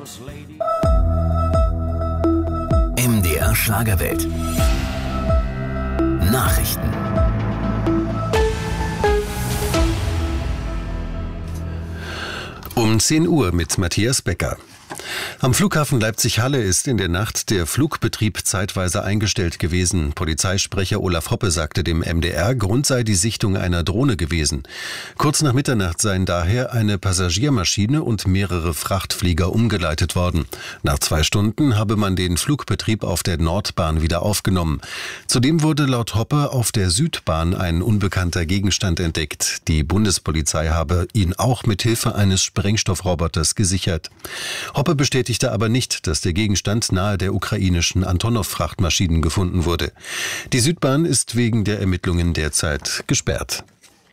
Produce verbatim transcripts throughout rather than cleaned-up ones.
M D R Schlagerwelt. Nachrichten. Um zehn Uhr mit Matthias Becker. Am Flughafen Leipzig-Halle ist in der Nacht der Flugbetrieb zeitweise eingestellt gewesen. Polizeisprecher Olaf Hoppe sagte dem M D R, Grund sei die Sichtung einer Drohne gewesen. Kurz nach Mitternacht seien daher eine Passagiermaschine und mehrere Frachtflieger umgeleitet worden. Nach zwei Stunden habe man den Flugbetrieb auf der Nordbahn wieder aufgenommen. Zudem wurde laut Hoppe auf der Südbahn ein unbekannter Gegenstand entdeckt. Die Bundespolizei habe ihn auch mit Hilfe eines Sprengstoffroboters gesichert. Hoppe bestätigte aber nicht, dass der Gegenstand nahe der ukrainischen Antonov-Frachtmaschinen gefunden wurde. Die Südbahn ist wegen der Ermittlungen derzeit gesperrt.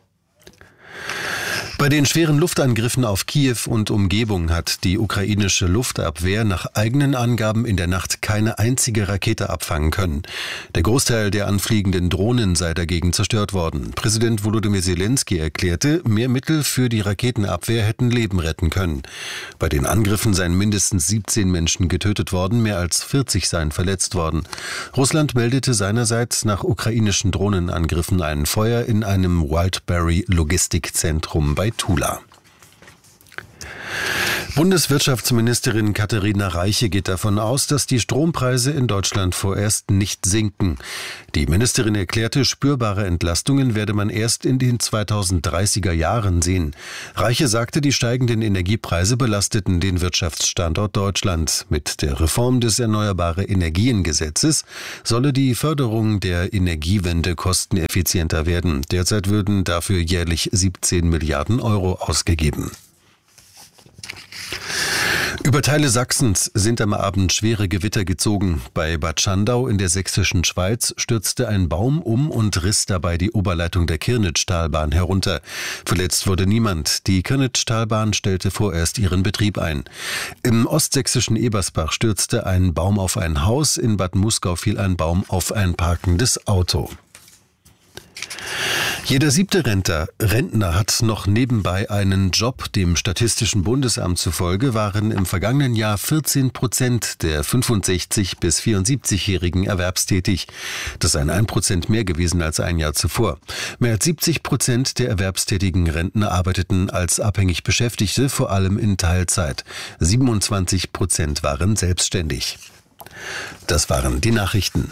Bei den schweren Luftangriffen auf Kiew und Umgebung hat die ukrainische Luftabwehr nach eigenen Angaben in der Nacht keine einzige Rakete abfangen können. Der Großteil der anfliegenden Drohnen sei dagegen zerstört worden. Präsident Volodymyr Zelensky erklärte, mehr Mittel für die Raketenabwehr hätten Leben retten können. Bei den Angriffen seien mindestens siebzehn Menschen getötet worden, mehr als vierzig seien verletzt worden. Russland meldete seinerseits nach ukrainischen Drohnenangriffen ein Feuer in einem Wildberry-Logistikzentrum bei Tula. Bundeswirtschaftsministerin Katharina Reiche geht davon aus, dass die Strompreise in Deutschland vorerst nicht sinken. Die Ministerin erklärte, spürbare Entlastungen werde man erst in den zweitausenddreißiger Jahren sehen. Reiche sagte, die steigenden Energiepreise belasteten den Wirtschaftsstandort Deutschland. Mit der Reform des Erneuerbare Energien-Gesetzes solle die Förderung der Energiewende kosteneffizienter werden. Derzeit würden dafür jährlich siebzehn Milliarden Euro ausgegeben. Über Teile Sachsens sind am Abend schwere Gewitter gezogen. Bei Bad Schandau in der sächsischen Schweiz stürzte ein Baum um und riss dabei die Oberleitung der Kirnitz-Talbahn herunter. Verletzt wurde niemand. Die Kirnitz-Talbahn stellte vorerst ihren Betrieb ein. Im ostsächsischen Ebersbach stürzte ein Baum auf ein Haus. In Bad Muskau fiel ein Baum auf ein parkendes Auto. Jeder siebte Rentner, Rentner hat noch nebenbei einen Job. Dem Statistischen Bundesamt zufolge waren im vergangenen Jahr vierzehn Prozent der fünfundsechzig- bis vierundsiebzigjährigen erwerbstätig. Das sei ein Prozent mehr gewesen als ein Jahr zuvor. Mehr als siebzig Prozent der erwerbstätigen Rentner arbeiteten als abhängig Beschäftigte, vor allem in Teilzeit. siebenundzwanzig Prozent waren selbstständig. Das waren die Nachrichten.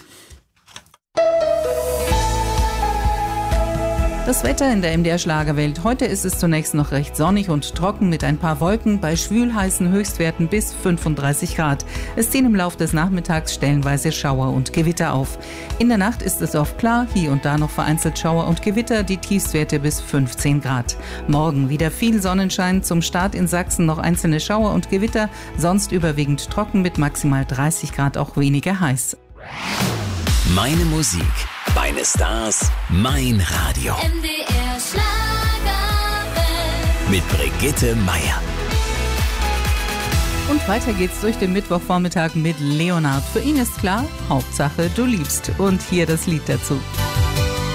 Das Wetter in der M D R Schlagerwelt. Heute ist es zunächst noch recht sonnig und trocken mit ein paar Wolken bei schwülheißen Höchstwerten bis fünfunddreißig Grad. Es ziehen im Laufe des Nachmittags stellenweise Schauer und Gewitter auf. In der Nacht ist es oft klar, hier und da noch vereinzelt Schauer und Gewitter, die Tiefstwerte bis fünfzehn Grad. Morgen wieder viel Sonnenschein, zum Start in Sachsen noch einzelne Schauer und Gewitter, sonst überwiegend trocken mit maximal dreißig Grad, auch weniger heiß. Meine Musik, meine Stars, mein Radio. M D R Schlagerwelt. Mit Brigitte Meier. Und weiter geht's durch den Mittwochvormittag mit Leonard. Für ihn ist klar, Hauptsache du liebst. Und hier das Lied dazu.